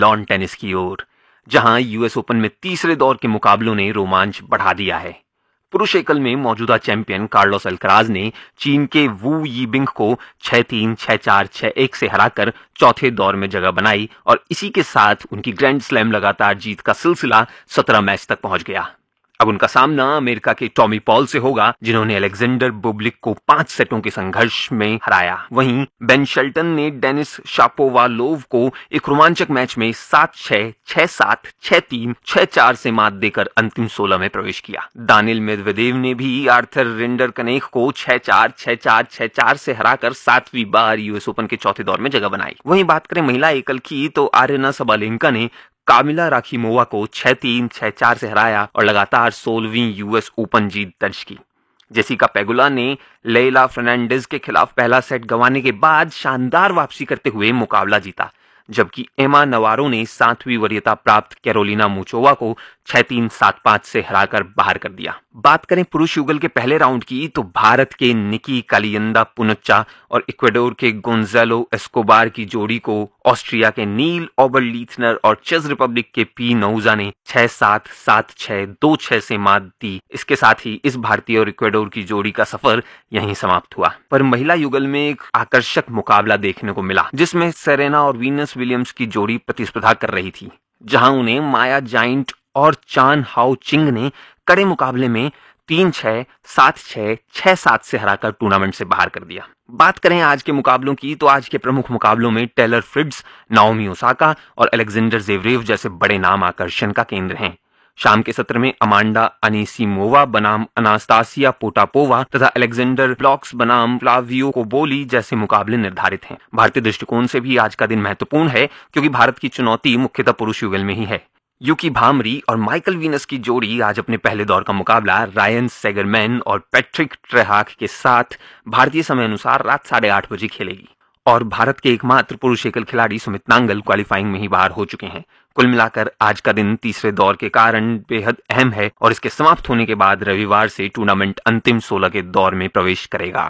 Lawn tennis की ओर, जहां US open में तीसरे दौर के मुकाबलों ने रोमांच बढ़ा दिया है। पुरुष एकल में मौजूदा चैंपियन कार्लोस अल्कराज ने चीन के वू यीबिंग को 6-3, 6-4, 6-1 से हराकर चौथे दौर में जगह बनाई और इसी के साथ उनकी ग्रैंड स्लैम लगातार जीत का सिलसिला 17 मैच तक पहुंच गया। अब उनका सामना अमेरिका के टॉमी पॉल से होगा, जिन्होंने अलेक्जेंडर बुबलिक को 5 सेटों के संघर्ष में हराया। वहीं बेन शेल्टन ने डेनिस शापोवालोव को एक रोमांचक मैच में 7-6, 6-7, 6-3, 6-4 से मात देकर अंतिम 16 में प्रवेश किया। दानिल मेदवेदेव ने भी आर्थर रिंडरकनेख को 6-4, 6-4, 6-4 से हराकर 7वीं बार यूएस ओपन के चौथे दौर में जगह बनाई। वहीं बात करें महिला एकल की तो आरेना सबालेंका ने कामिला राखीमोवा को 6-3, 6-4 से हराया और लगातार 16वीं यूएस ओपन जीत दर्ज की। जेसिका पेगुला ने लेइला फर्नांडिस के खिलाफ पहला सेट गंवाने के बाद शानदार वापसी करते हुए मुकाबला जीता, जबकि एमा नवारो ने 7वीं वरीयता प्राप्त कैरोलिना मुचोवा को 6-3, 7-5 से हराकर बाहर कर दिया। बात करें पुरुष युगल के पहले राउंड की तो भारत के निकी कालियंदा पुनच्चा और इक्वाडोर के गोंजालो एस्कोबार की जोड़ी को ऑस्ट्रिया के नील ओबरलीथनर और चेक रिपब्लिक के पी नौजा ने 6-7, 7-6, 2-6 से मात दी। इसके साथ ही इस भारतीय और इक्वाडोर की जोड़ी का सफर यहीं समाप्त हुआ। पर महिला युगल में एक आकर्षक मुकाबला देखने को मिला, जिसमें सेरेना और वीनस विलियम्स की जोड़ी प्रतिस्पर्धा कर रही थी, जहां उन्हें माया जाइंट और चान हाउ चिंग ने कड़े मुकाबले में 3-6, 7-6, 6-7 से हराकर टूर्नामेंट से बाहर कर दिया। बात करें आज के मुकाबलों की तो आज के प्रमुख मुकाबलों में टेलर फ्रिट्ज, नाओमी ओसाका और अलेक्जेंडर ज़ेवरेव जैसे बड़े नाम आकर्षण का केंद्र हैं। शाम के सत्र में अमांडा अनीसिमोवा बनाम अनास्तासिया पोटापोवा तथा अलेक्जेंडर ब्लॉक्स बनाम फ्लावियो कोबोली जैसे मुकाबले निर्धारित हैं। भारतीय दृष्टिकोण से भी आज का दिन महत्वपूर्ण है, क्योंकि भारत की चुनौती मुख्यतः पुरुष युगल में ही है। यूकी भामरी और माइकल वीनस की जोड़ी आज अपने पहले दौर का मुकाबला रायन सेगरमैन और पैट्रिक ट्रेहाक के साथ भारतीय समय अनुसार रात 8:30 बजे खेलेगी। और भारत के एकमात्र पुरुष एकल खिलाड़ी सुमित नांगल क्वालिफाइंग में ही बाहर हो चुके हैं। कुल मिलाकर आज का दिन तीसरे दौर के कारण बेहद अहम है और इसके समाप्त होने के बाद रविवार से टूर्नामेंट अंतिम 16 के दौर में प्रवेश करेगा।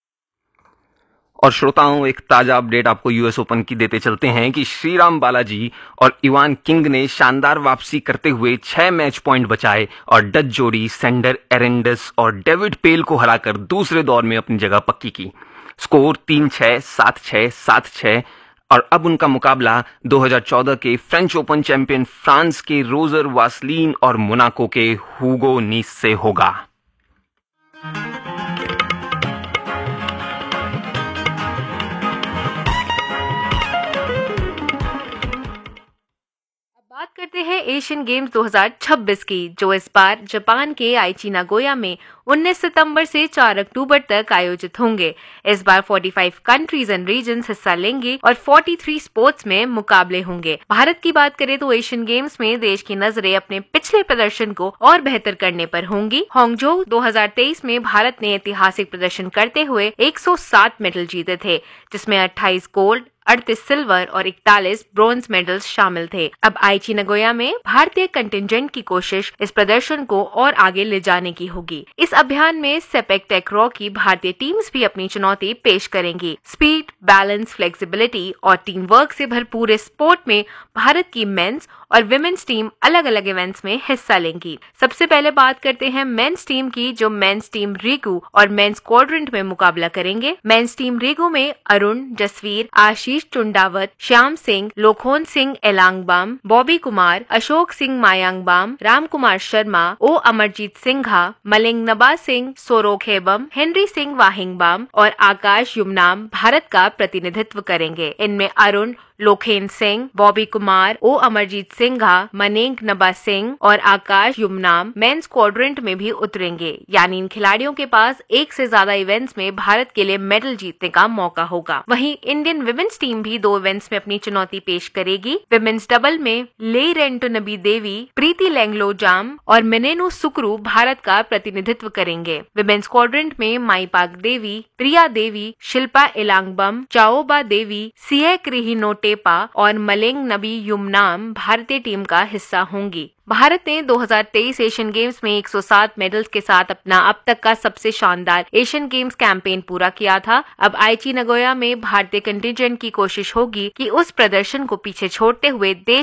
और श्रोताओं, एक ताजा अपडेट आपको यूएस ओपन की देते चलते हैं कि श्रीराम बालाजी और इवान किंग ने शानदार वापसी करते हुए 6 मैच पॉइंट बचाए और डच जोड़ी सेंडर एरेंडस और डेविड पेल को हराकर दूसरे दौर में अपनी जगह पक्की की। स्कोर 3-6, 7-6, 7-6 और अब उनका मुकाबला 2014 के फ्रेंच ओपन चैंपियन फ्रांस के रोजर वासलीन और मोनाको के हुगो नीस से होगा। बात करते हैं एशियन गेम्स 2026 की, जो इस बार जापान के आइची नागोया में 19 सितंबर से 4 अक्टूबर तक आयोजित होंगे। इस बार 45 कंट्रीज एंड रीजन्स हिस्सा लेंगे और 43 स्पोर्ट्स में मुकाबले होंगे। भारत की बात करें तो एशियन गेम्स में देश की नजरें अपने पिछले प्रदर्शन को और बेहतर करने पर होंगी। हांगझो 2023 में भारत ने ऐतिहासिक प्रदर्शन करते हुए 107 मेडल जीते थे, जिसमें 28 गोल्ड, 38 सिल्वर और 41 ब्रोंज मेडल्स शामिल थे। अब आइची नागोया में भारतीय कंटिंजेंट की कोशिश इस प्रदर्शन को और आगे ले जाने की होगी। इस अभियान में सेपेक टैक्रो की भारतीय टीम्स भी अपनी चुनौती पेश करेंगी। स्पीड, बैलेंस, फ्लेक्सिबिलिटी और टीम वर्क से भरपूर इस स्पोर्ट में भारत की मेंस और विमेन्स टीम अलग अलग इवेंट्स में हिस्सा लेंगी। सबसे पहले बात करते हैं मेंस टीम की, जो मेंस टीम रीगू और मेंस क्वाड्रेंट में मुकाबला करेंगे। मेंस टीम रीगू में अरुण, जसवीर, आशीष चुंडावत, श्याम सिंह, लोखोन सिंह एलांगबाम, बॉबी कुमार, अशोक सिंह मायांगबाम, राम कुमार शर्मा, ओ अमरजीत सिंघा, मलिंग नबा सिंह, सोरोग हेबम, हेनरी सिंह वाहिंगबाम और आकाश युमनाम भारत का प्रतिनिधित्व करेंगे। इनमें अरुण, लोखेन सिंह, बॉबी कुमार, ओ अमरजीत सिंघा, मनेंग नबा सिंह और आकाश युमनाम मेंस क्वाड्रेंट में भी उतरेंगे। यानी इन खिलाड़ियों के पास एक से ज्यादा इवेंट्स में भारत के लिए मेडल जीतने का मौका होगा। वहीं इंडियन विमेन्स टीम भी 2 इवेंट्स में अपनी चुनौती पेश करेगी। विमेन्स डबल में ले रेंटोनबी देवी, प्रीति लैंगलो जाम और मिनेनु सुक्रू भारत का प्रतिनिधित्व करेंगे। विमेन्स क्वाड्रेंट में माईपाक देवी, प्रिया देवी, शिल्पा इलांगबम, चाओबा देवी, सिए क्रिहिनो टेपा और मलेंग नबी युमनाम भारतीय टीम का हिस्सा होंगी। भारत ने 2023 एशियन गेम्स में 107 मेडल्स के साथ अपना अब तक का सबसे शानदार एशियन गेम्स कैंपेन पूरा किया था। अब आइची नागोया में भारतीय कंटिजेंट की कोशिश होगी कि उस प्रदर्शन को पीछे छोड़ते हुए देश